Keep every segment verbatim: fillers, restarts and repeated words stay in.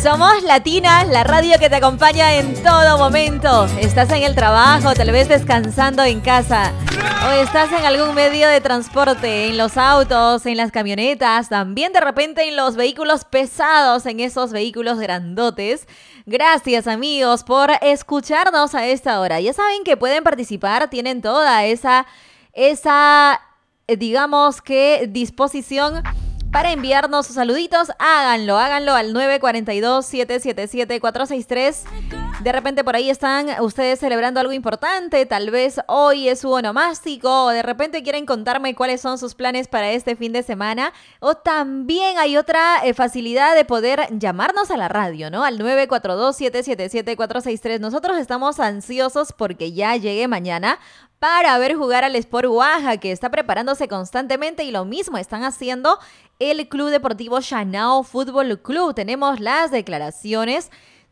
Somos Latinas, la radio que te acompaña en todo momento. Estás en el trabajo, tal vez descansando en casa. O estás en algún medio de transporte, en los autos, en las camionetas, también de repente en los vehículos pesados, en esos vehículos grandotes. Gracias, amigos, por escucharnos a esta hora. Ya saben que pueden participar, tienen toda esa, esa digamos que disposición para enviarnos sus saluditos. Háganlo, háganlo al nueve cuatro dos, siete siete siete, cuatro seis tres. De repente por ahí están ustedes celebrando algo importante, tal vez hoy es su onomástico, o de repente quieren contarme cuáles son sus planes para este fin de semana, o también hay otra eh, facilidad de poder llamarnos a la radio, ¿no? Al nueve cuatro dos, siete siete siete, cuatro seis tres. Nosotros estamos ansiosos porque ya llegue mañana para ver jugar al Sport Oaxaca, que está preparándose constantemente, y lo mismo están haciendo el Club Deportivo Chanao Fútbol Club. Tenemos las declaraciones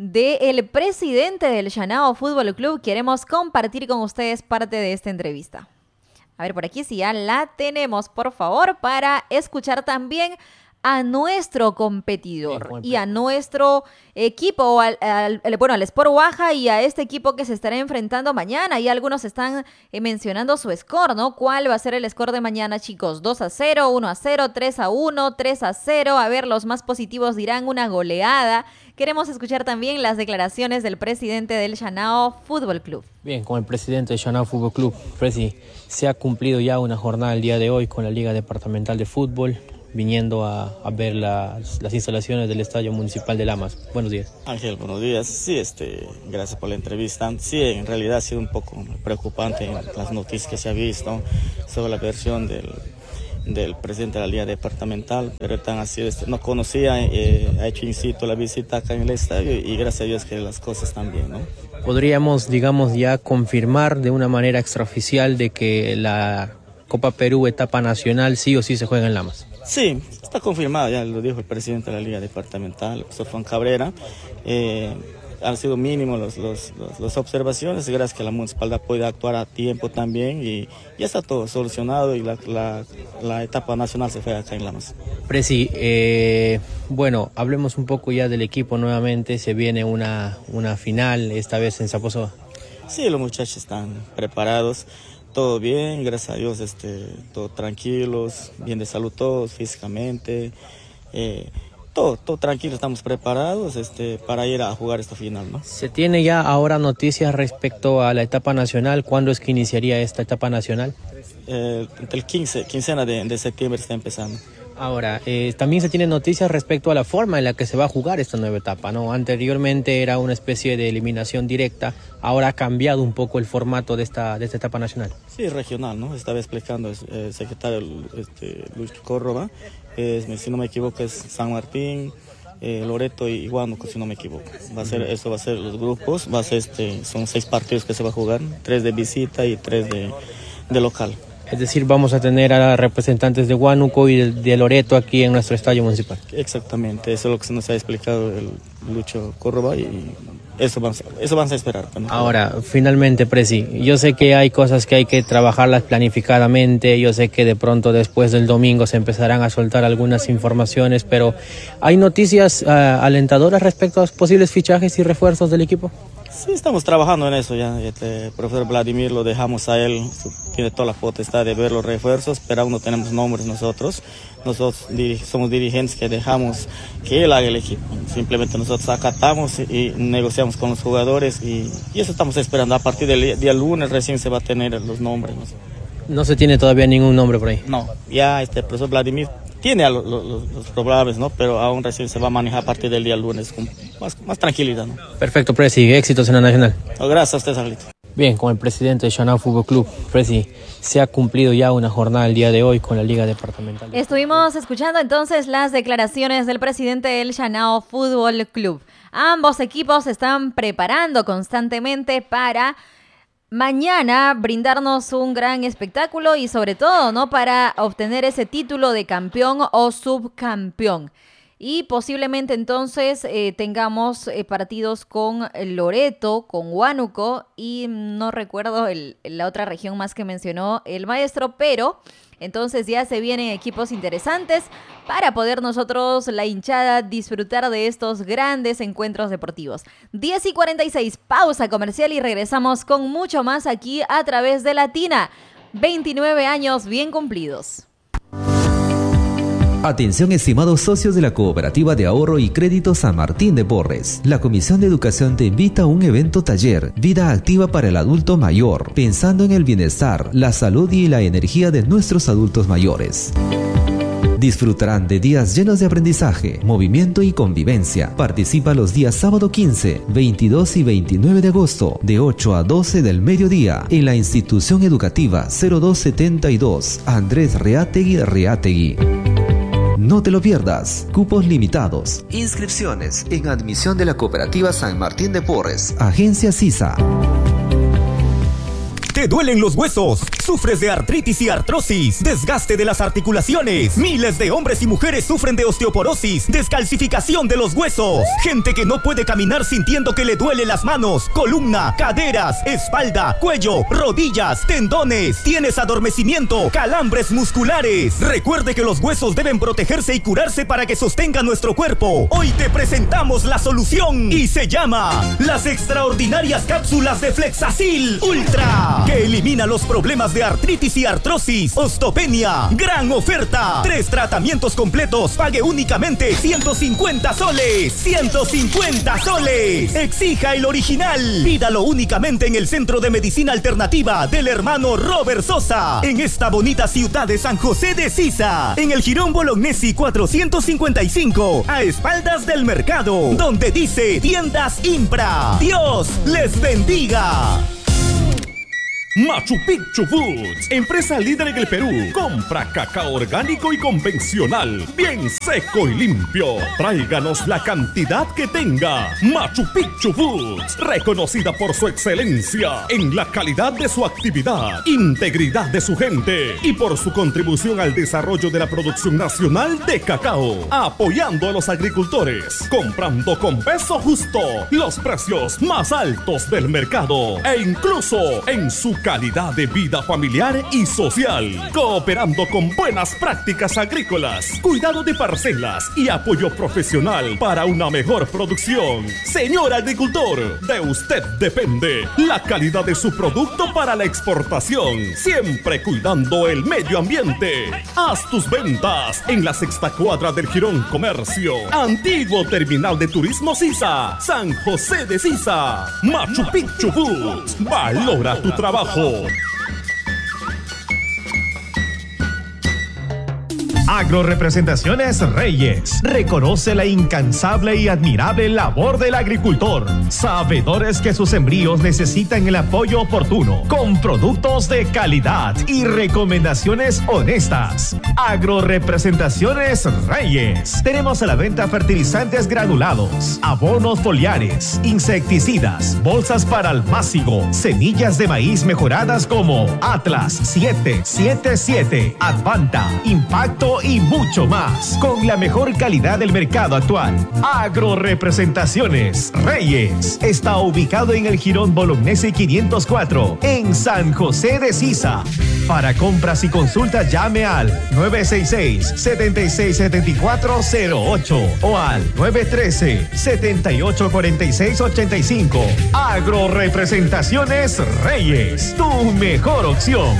del presidente del Chanao Fútbol Club. Queremos compartir con ustedes parte de esta entrevista. A ver, por aquí sí ya la tenemos, por favor, para escuchar también a nuestro competidor y a nuestro equipo, al, al, bueno, al Sport Oaxaca y a este equipo que se estará enfrentando mañana. Y algunos están eh, mencionando su score, ¿no? ¿Cuál va a ser el score de mañana, chicos? dos a cero, uno a cero, tres a uno, tres a cero. A ver, los más positivos dirán una goleada. Queremos escuchar también las declaraciones del presidente del Chanao Fútbol Club. Bien, con el presidente del Chanao Fútbol Club, Presi, se ha cumplido ya una jornada el día de hoy con la Liga Departamental de Fútbol, viniendo a, a ver las, las instalaciones del Estadio Municipal de Lamas. Buenos días. Ángel, buenos días. Sí, este, gracias por la entrevista. Sí, en realidad ha sido un poco preocupante en las noticias que se ha visto sobre la versión del, del presidente de la Liga Departamental, pero tan así, este, no conocía, eh, ha hecho in situ la visita acá en el estadio y gracias a Dios que las cosas están bien, ¿no? ¿Podríamos, digamos, ya confirmar de una manera extraoficial de que la Copa Perú etapa nacional sí o sí se juega en Lamas? Sí, está confirmado, ya lo dijo el presidente de la Liga Departamental, el profesor Juan Cabrera. Eh, han sido mínimos las los, los, los observaciones, gracias a que la municipalidad puede actuar a tiempo también y ya está todo solucionado y la, la, la etapa nacional se fue acá en Lamas. Presi, eh, bueno, hablemos un poco ya del equipo nuevamente. Se viene una, una final, esta vez en Zaposoa. Sí, los muchachos están preparados. Todo bien, gracias a Dios, este, todos tranquilos, bien de salud todos, físicamente, eh, todo, todo tranquilo, estamos preparados este, para ir a jugar esta final, ¿no? ¿Se tiene ya ahora noticias respecto a la etapa nacional? ¿Cuándo es que iniciaría esta etapa nacional? Eh, el quince, quincena de, de septiembre está empezando. Ahora, eh, también se tiene noticias respecto a la forma en la que se va a jugar esta nueva etapa, ¿no? Anteriormente era una especie de eliminación directa, ahora ha cambiado un poco el formato de esta, de esta etapa nacional. Sí, regional, ¿no? Estaba explicando el eh, secretario este, Luis Córdoba, eh, si no me equivoco es San Martín, eh, Loreto y Huánuco, si no me equivoco. Va a ser, eso va a ser los grupos, va a ser este, son seis partidos que se va a jugar, tres de visita y tres de, de local. Es decir, vamos a tener a representantes de Huánuco y de, de Loreto aquí en nuestro estadio municipal. Exactamente, eso es lo que se nos ha explicado el Lucho Córdoba y eso vamos, eso vamos a esperar. ¿No? Ahora, finalmente, Presi, yo sé que hay cosas que hay que trabajarlas planificadamente, yo sé que de pronto después del domingo se empezarán a soltar algunas informaciones, pero ¿hay noticias uh, alentadoras respecto a los posibles fichajes y refuerzos del equipo? Sí, estamos trabajando en eso ya. El profesor Vladimir lo dejamos a él, tiene toda la potestad de ver los refuerzos, pero aún no tenemos nombres nosotros. Nosotros somos dirigentes que dejamos que él haga el equipo. Simplemente nosotros acatamos y negociamos con los jugadores y, y eso estamos esperando. A partir del día lunes recién se va a tener los nombres, ¿no? No se tiene todavía ningún nombre por ahí. No, ya este profesor Vladimir tiene a los, los, los probables, ¿no? Pero aún recién se va a manejar a partir del día lunes con más, más tranquilidad, ¿no? Perfecto, Presi. Éxitos en la nacional. Oh, gracias a usted, Carlito. Bien, con el presidente de Chanao Fútbol Club, Presi, se ha cumplido ya una jornada el día de hoy con la Liga Departamental. Estuvimos escuchando entonces las declaraciones del presidente del Chanao Fútbol Club. Ambos equipos se están preparando constantemente para mañana brindarnos un gran espectáculo y sobre todo, ¿no?, para obtener ese título de campeón o subcampeón. Y posiblemente entonces eh, tengamos eh, partidos con Loreto, con Huánuco y no recuerdo el, la otra región más que mencionó el maestro, pero Entonces ya se vienen equipos interesantes para poder nosotros, la hinchada, disfrutar de estos grandes encuentros deportivos. diez y cuarenta y seis, pausa comercial y regresamos con mucho más aquí a través de Latina. veintinueve años bien cumplidos. Atención, estimados socios de la Cooperativa de Ahorro y Crédito San Martín de Porres. La Comisión de Educación te invita a un evento taller, Vida Activa para el Adulto Mayor, pensando en el bienestar, la salud y la energía de nuestros adultos mayores. Disfrutarán de días llenos de aprendizaje, movimiento y convivencia. Participa los días sábado quince, veintidós y veintinueve de agosto, de ocho a doce del mediodía, en la institución educativa cero dos setenta y dos, Andrés Reategui Reategui. No te lo pierdas. Cupos limitados. Inscripciones en admisión de la Cooperativa San Martín de Porres. Agencia CISA. ¿Te duelen los huesos? ¿Sufres de artritis y artrosis? ¿Desgaste de las articulaciones? Miles de hombres y mujeres sufren de osteoporosis, descalcificación de los huesos. Gente que no puede caminar sintiendo que le duele las manos, columna, caderas, espalda, cuello, rodillas, tendones. Tienes adormecimiento, calambres musculares. Recuerde que los huesos deben protegerse y curarse para que sostengan nuestro cuerpo. Hoy te presentamos la solución y se llama las extraordinarias cápsulas de Flexacil Ultra, que elimina los problemas de artritis y artrosis, osteopenia. Gran oferta, tres tratamientos completos, pague únicamente ciento cincuenta soles. ciento cincuenta soles. Exija el original. Pídalo únicamente en el Centro de Medicina Alternativa del hermano Robert Sosa, en esta bonita ciudad de San José de Sisa, en el Jirón Bolognesi cuatrocientos cincuenta y cinco, a espaldas del mercado, donde dice Tiendas Impra. Dios les bendiga. Machu Picchu Foods, empresa líder en el Perú, compra cacao orgánico y convencional, bien seco y limpio. Tráiganos la cantidad que tenga. Machu Picchu Foods, reconocida por su excelencia en la calidad de su actividad, integridad de su gente y por su contribución al desarrollo de la producción nacional de cacao, apoyando a los agricultores, comprando con peso justo, los precios más altos del mercado e incluso en su calidad de vida familiar y social, cooperando con buenas prácticas agrícolas, cuidado de parcelas y apoyo profesional para una mejor producción. Señor agricultor, de usted depende la calidad de su producto para la exportación, siempre cuidando el medio ambiente. Haz tus ventas en la sexta cuadra del Jirón Comercio, antiguo terminal de turismo Sisa, San José de Sisa. Machu Picchu Foods, valora tu trabajo. Agrorepresentaciones Reyes reconoce la incansable y admirable labor del agricultor, sabedores que sus sembríos necesitan el apoyo oportuno, con productos de calidad y recomendaciones honestas. Agrorepresentaciones Reyes. Tenemos a la venta fertilizantes granulados, abonos foliares, insecticidas, bolsas para almácigo, semillas de maíz mejoradas como Atlas siete siete siete, Advanta, Impacto y mucho más, con la mejor calidad del mercado actual. Agrorepresentaciones Reyes está ubicado en el Jirón Bolognesi quinientos cuatro, en San José de Sisa. Para compras y consultas llame al nueve seis seis, siete seis siete cuatro cero ocho o al nueve uno tres, siete ocho cuatro seis ocho cinco. Agrorepresentaciones Reyes, tu mejor opción.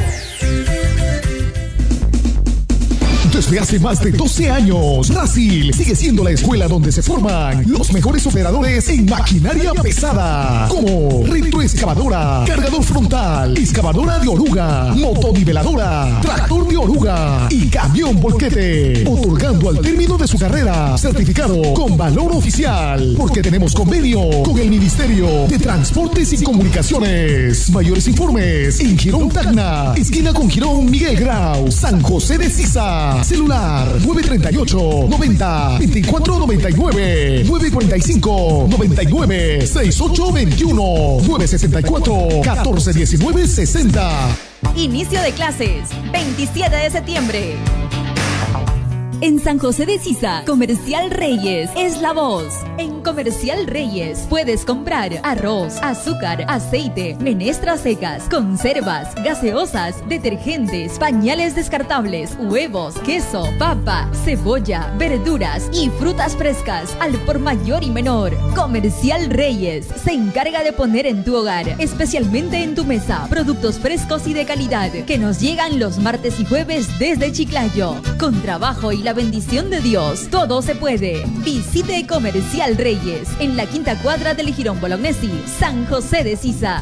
Desde hace más de doce años, Racil sigue siendo la escuela donde se forman los mejores operadores en maquinaria pesada, como retroexcavadora, cargador frontal, excavadora de oruga, motoniveladora, tractor de oruga y camión volquete, otorgando al término de su carrera certificado con valor oficial, porque tenemos convenio con el Ministerio de Transportes y Comunicaciones. Mayores informes en Jirón Tacna, esquina con Jirón Miguel Grau, San José de Sisa. Celular nueve tres ocho, noventa, veinticuatro noventa y nueve, nueve cuarenta y cinco, noventa y nueve, sesenta y ocho veintiuno, nueve sesenta y cuatro, catorce diecinueve sesenta. Inicio de clases, veintisiete de septiembre. En San José de Sisa, Comercial Reyes es la voz. En Comercial Reyes puedes comprar arroz, azúcar, aceite, menestras secas, conservas, gaseosas, detergentes, pañales descartables, huevos, queso, papa, cebolla, verduras y frutas frescas al por mayor y menor. Comercial Reyes se encarga de poner en tu hogar, especialmente en tu mesa, productos frescos y de calidad que nos llegan los martes y jueves desde Chiclayo. Con trabajo y la bendición de Dios, todo se puede. Visite Comercial Reyes en la quinta cuadra del Jirón Bolognesi, San José de Sisa.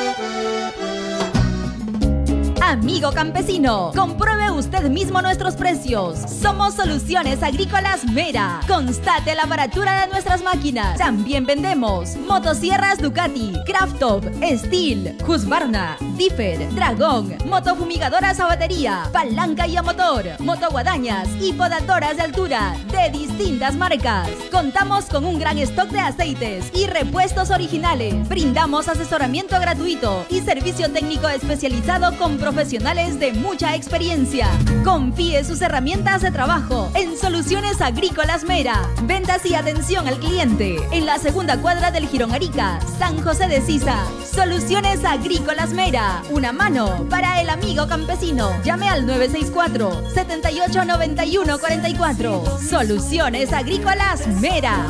Amigo campesino, compruebe usted mismo nuestros precios. Somos Soluciones Agrícolas Mera. Constate la baratura de nuestras máquinas. También vendemos motosierras Ducati, Krafttop, Steel, Husqvarna, Differ, Dragón, motofumigadoras a batería, palanca y a motor, motoguadañas y podadoras de altura de distintas marcas. Contamos con un gran stock de aceites y repuestos originales. Brindamos asesoramiento gratuito y servicio técnico especializado con profesionales profesionales de mucha experiencia. Confíe sus herramientas de trabajo en Soluciones Agrícolas Mera. Ventas y atención al cliente en la segunda cuadra del Jirón Arica, San José de Sisa. Soluciones Agrícolas Mera. Una mano para el amigo campesino. Llame al nueve seis cuatro, siete ocho nueve uno cuatro cuatro. Soluciones Agrícolas Mera.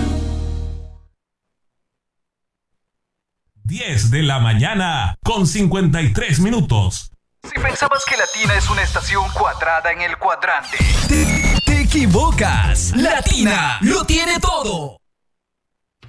diez de la mañana con cincuenta y tres minutos. Si pensabas que Latina es una estación cuadrada en el cuadrante, Te, te equivocas. Latina lo tiene todo.